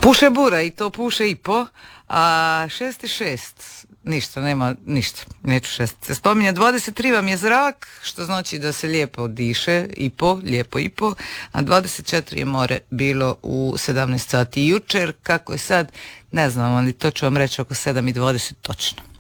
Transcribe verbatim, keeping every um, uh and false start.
Puše bura i to puše i po, a šest i šest, ništa, nema ništa, neću šest se spominje. dvadeset tri vam je zrak, što znači da se lijepo diše, i po, lijepo i po, a dvadeset četiri je more bilo u sedamnaest sati jučer, kako je sad, ne znam, ali to ću vam reći oko sedam i dvadeset točno.